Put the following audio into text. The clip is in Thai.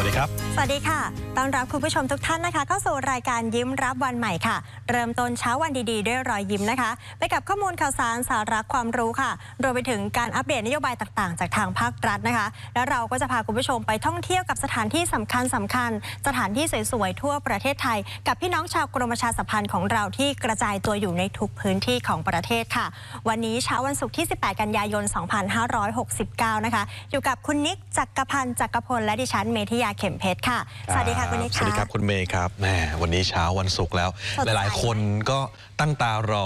วัสดีครับสวัสดีค่ะต้อนรับคุณผู้ชมทุกท่านนะคะเข้าสู่รายการยิ้มรับวันใหม่ค่ะเริ่มต้นเช้าวันดีๆด้วยรอยยิ้มนะคะไปกับข้อมูลข่าวสารสาระความรู้ค่ะรวมไปถึงการอัปเดตนโยบายต่างๆจากทางภาครัฐนะคะแล้วเราก็จะพาคุณผู้ชมไปท่องเที่ยวกับสถานที่สำคัญสถานที่สวยๆทั่วประเทศไทยกับพี่น้องชาวกรมประชาสัมพันธ์ของเราที่กระจายตัวอยู่ในทุกพื้นที่ของประเทศค่ะวันนี้เช้าวันศุกร์ที่ 18 กันยายน 2569 นะคะอยู่กับคุณนิกจักรพันธ์จักรพลและดิฉันเมธิยาเข็มเพชรค่ะสวัสดีค่ะคุณนิกค่ะสวัสดีครับคุณเมย์ครับแหมวันนี้เช้าวันศุกร์แล้วหลายๆคนก็ตั้งตารอ